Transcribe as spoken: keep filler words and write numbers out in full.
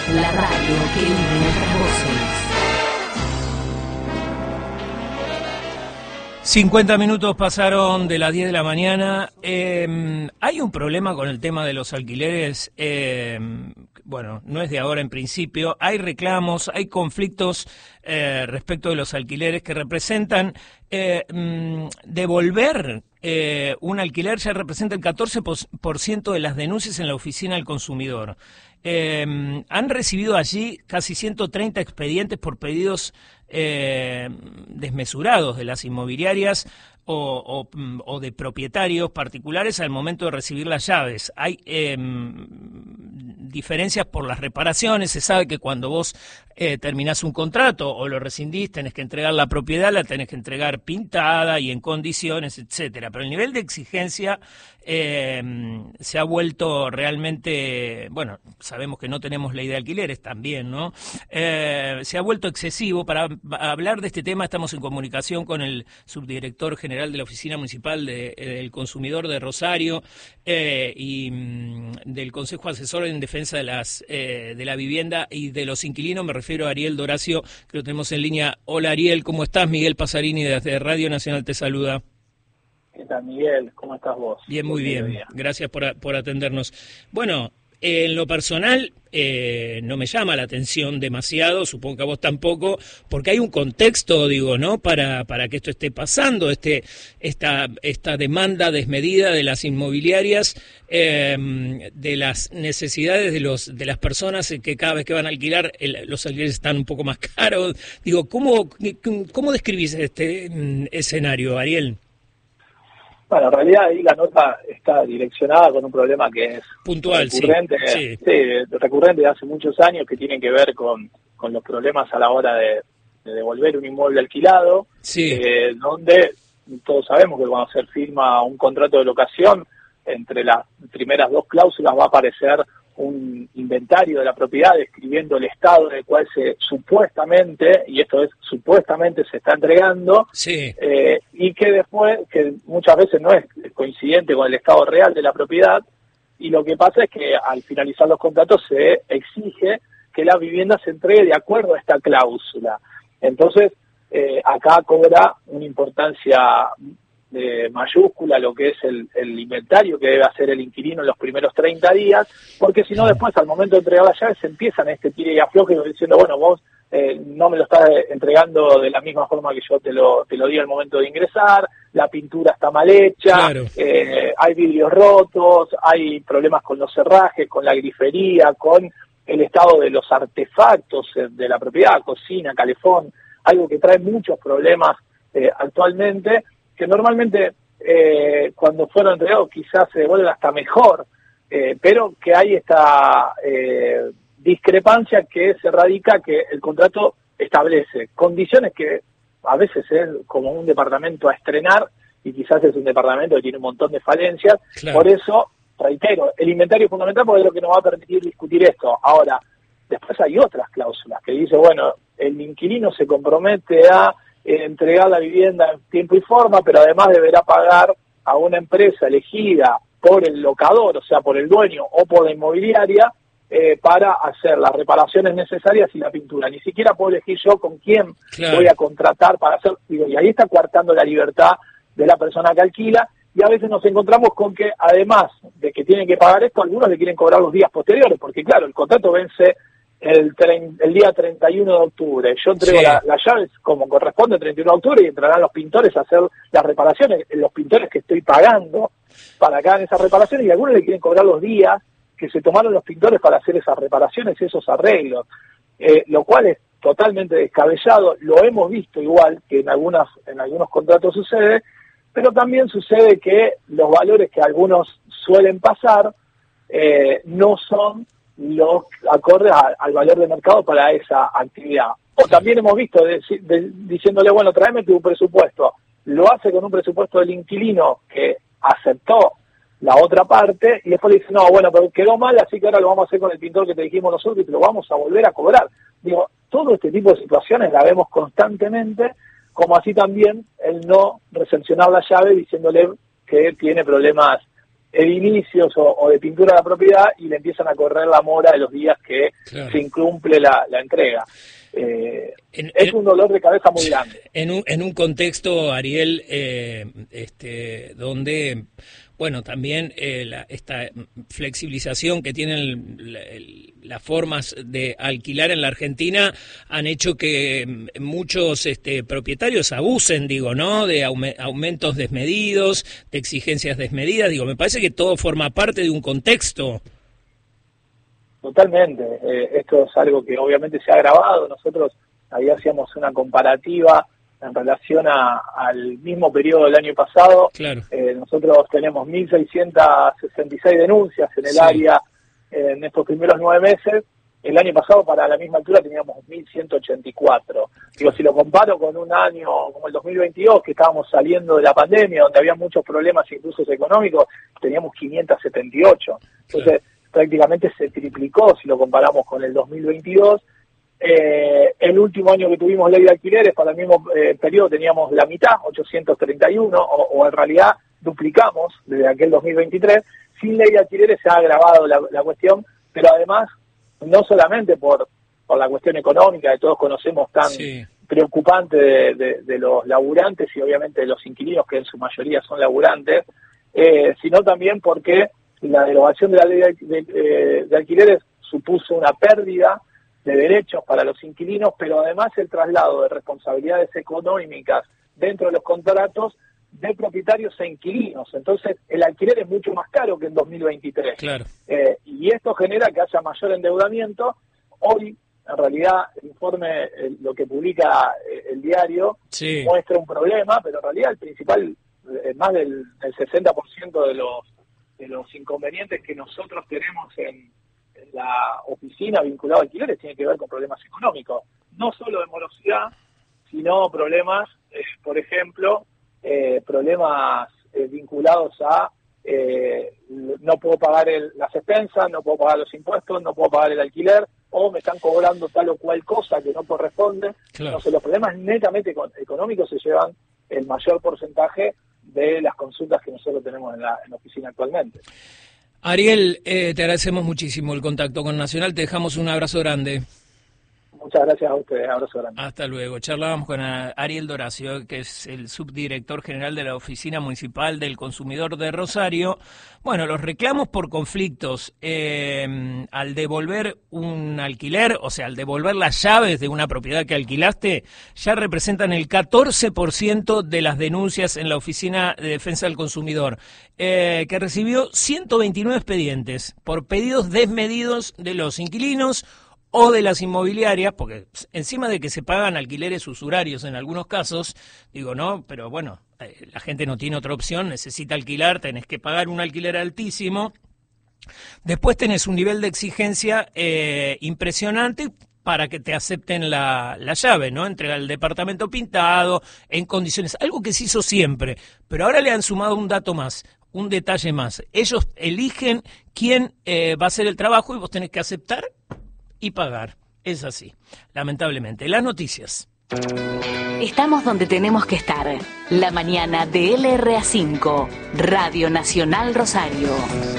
la radio que une otras voces. cincuenta minutos pasaron de las diez de la mañana. Eh, hay un problema con el tema de los alquileres. Eh, bueno, no es de ahora en principio. Hay reclamos, hay conflictos eh, respecto de los alquileres que representan eh, devolver eh, un alquiler. Ya representa el catorce por ciento de las denuncias en la oficina del consumidor. Eh, han recibido allí casi ciento treinta expedientes por pedidos eh, desmesurados de las inmobiliarias o, o, o de propietarios particulares al momento de recibir las llaves. Hay eh, diferencias por las reparaciones. Se sabe que cuando vos eh, terminás un contrato o lo rescindís, tenés que entregar la propiedad, la tenés que entregar pintada y en condiciones, etcétera. Pero el nivel de exigencia eh, se ha vuelto realmente, bueno, sabemos que no tenemos ley de alquileres también, ¿no? Eh, se ha vuelto excesivo. Para hablar de este tema estamos en comunicación con el subdirector general de la Oficina Municipal de, eh, del Consumidor de Rosario eh, y mm, del Consejo Asesor en Defensa de las eh, de la Vivienda y de los Inquilinos. Me refiero a Ariel Doracio, que lo tenemos en línea. Hola Ariel, ¿cómo estás? Miguel Pasarini desde Radio Nacional te saluda. ¿Qué tal, Miguel? ¿Cómo estás vos? Bien, muy bien. Gracias por, por atendernos. Bueno, en lo personal eh, no me llama la atención demasiado, supongo que a vos tampoco, porque hay un contexto, digo, ¿no? Para para que esto esté pasando, este esta esta demanda desmedida de las inmobiliarias, eh, de las necesidades de los de las personas que cada vez que van a alquilar el, los alquileres están un poco más caros. Digo, ¿cómo cómo describís este mm, escenario, Ariel? Bueno, en realidad ahí la nota está direccionada con un problema que es puntual, recurrente, sí, sí. Sí, recurrente de hace muchos años, que tiene que ver con, con los problemas a la hora de, de devolver un inmueble alquilado, sí. eh, donde todos sabemos que cuando se firma un contrato de locación, entre las primeras dos cláusulas va a aparecer un inventario de la propiedad describiendo el estado en el cual se supuestamente, y esto es supuestamente, se está entregando, sí. eh, y que después, que muchas veces no es coincidente con el estado real de la propiedad, y lo que pasa es que al finalizar los contratos se exige que la vivienda se entregue de acuerdo a esta cláusula. Entonces, eh, acá cobra una importancia de mayúscula lo que es el, el inventario que debe hacer el inquilino en los primeros treinta días, porque si no después al momento de entregar las llaves se empiezan este tire y afloje diciendo, bueno, vos eh, no me lo estás entregando de la misma forma que yo te lo te lo di al momento de ingresar, la pintura está mal hecha, claro. eh, hay vidrios rotos, hay problemas con los cerrajes, con la grifería, con el estado de los artefactos de la propiedad, cocina, calefón, algo que trae muchos problemas eh, actualmente, que normalmente eh, cuando fueron entregados quizás se devuelven hasta mejor, eh, pero que hay esta eh, discrepancia que se radica que el contrato establece condiciones que a veces es como un departamento a estrenar y quizás es un departamento que tiene un montón de falencias, claro. Por eso, reitero, el inventario es fundamental porque es lo que nos va a permitir discutir esto. Ahora, después hay otras cláusulas que dice, bueno, el inquilino se compromete a entregar la vivienda en tiempo y forma, pero además deberá pagar a una empresa elegida por el locador, o sea, por el dueño o por la inmobiliaria, eh, para hacer las reparaciones necesarias y la pintura. Ni siquiera puedo elegir yo con quién claro. voy a contratar para hacer, digo, y ahí está coartando la libertad de la persona que alquila, y a veces nos encontramos con que, además de que tienen que pagar esto, algunos le quieren cobrar los días posteriores, porque claro, el contrato vence El, tre- el día treinta y uno de octubre, yo entrego sí. la, las llaves como corresponde el treinta y uno de octubre y entrarán los pintores a hacer las reparaciones, los pintores que estoy pagando para que hagan esas reparaciones, y algunos le quieren cobrar los días que se tomaron los pintores para hacer esas reparaciones y esos arreglos, eh, lo cual es totalmente descabellado. Lo hemos visto igual que en algunas en algunos contratos sucede, pero también sucede que los valores que algunos suelen pasar eh, no son los acordes a, al valor de mercado para esa actividad. O también hemos visto de, de, diciéndole, bueno, tráeme tu presupuesto. Lo hace con un presupuesto del inquilino que aceptó la otra parte y después le dice, no, bueno, pero quedó mal, así que ahora lo vamos a hacer con el pintor que te dijimos nosotros y te lo vamos a volver a cobrar. Digo, todo este tipo de situaciones la vemos constantemente, como así también el no recepcionar la llave diciéndole que tiene problemas edilicios o, o de pintura de la propiedad y le empiezan a correr la mora de los días que claro. se incumple la, la entrega. Eh, en, es en, un dolor de cabeza muy grande. En un, en un contexto, Ariel, eh, este, donde, bueno, también eh, la, esta flexibilización que tienen la, las formas de alquilar en la Argentina han hecho que muchos este, propietarios abusen, digo, ¿no? De aume, aumentos desmedidos, de exigencias desmedidas. Digo, me parece que todo forma parte de un contexto. Totalmente, eh, esto es algo que obviamente se ha agravado. Nosotros ahí hacíamos una comparativa en relación a, al mismo periodo del año pasado. Claro. Eh, nosotros tenemos mil seiscientas sesenta y seis denuncias en el sí. área eh, en estos primeros nueve meses. El año pasado para la misma altura teníamos mil ciento ochenta y cuatro. Digo, si lo comparo con un año como el dos mil veintidós, que estábamos saliendo de la pandemia, donde había muchos problemas incluso económicos, teníamos quinientos setenta y ocho. Entonces, claro. prácticamente se triplicó si lo comparamos con el dos mil veintidós. Eh, el último año que tuvimos ley de alquileres, para el mismo eh, periodo teníamos la mitad, ochocientos treinta y uno, o, o en realidad duplicamos desde aquel dos mil veintitrés. Sin ley de alquileres se ha agravado la, la cuestión, pero además, no solamente por, por la cuestión económica que todos conocemos tan sí. preocupante de, de, de los laburantes y obviamente de los inquilinos, que en su mayoría son laburantes, eh, sino también porque la derogación de la ley de, de, de, de alquileres supuso una pérdida de derechos para los inquilinos, pero además el traslado de responsabilidades económicas dentro de los contratos de propietarios e inquilinos. Entonces, el alquiler es mucho más caro que en dos mil veintitrés. Claro. Eh, y esto genera que haya mayor endeudamiento. Hoy, en realidad, el informe, el, lo que publica el, el diario, sí. muestra un problema, pero en realidad el principal, eh, más del, del sesenta por ciento de los de los inconvenientes que nosotros tenemos en, en la oficina vinculada a alquileres tiene que ver con problemas económicos, no solo de morosidad, sino problemas, eh, por ejemplo, eh, problemas eh, vinculados a eh, no puedo pagar el, las expensas, no puedo pagar los impuestos, no puedo pagar el alquiler, o me están cobrando tal o cual cosa que no corresponde. Claro. Entonces los problemas netamente económicos se llevan el mayor porcentaje de las consultas que nosotros tenemos en la, en la oficina actualmente. Ariel, eh, te agradecemos muchísimo el contacto con Nacional, te dejamos un abrazo grande. Muchas gracias a ustedes, abrazo grande. Hasta luego. Charlábamos con Ariel Doracio, que es el subdirector general de la Oficina Municipal del Consumidor de Rosario. Bueno, los reclamos por conflictos eh, al devolver un alquiler, o sea, al devolver las llaves de una propiedad que alquilaste, ya representan el catorce por ciento de las denuncias en la Oficina de Defensa del Consumidor, eh, que recibió ciento veintinueve expedientes por pedidos desmedidos de los inquilinos o de las inmobiliarias, porque encima de que se pagan alquileres usurarios en algunos casos, digo, no, pero bueno, eh, la gente no tiene otra opción, necesita alquilar, tenés que pagar un alquiler altísimo. Después tenés un nivel de exigencia eh, impresionante para que te acepten la, la llave, ¿no? Entregar el departamento pintado, en condiciones, algo que se hizo siempre, pero ahora le han sumado un dato más, un detalle más. Ellos eligen quién eh, va a hacer el trabajo y vos tenés que aceptar y pagar. Es así, lamentablemente. Las noticias. Estamos donde tenemos que estar. La mañana de L R A cinco, Radio Nacional Rosario.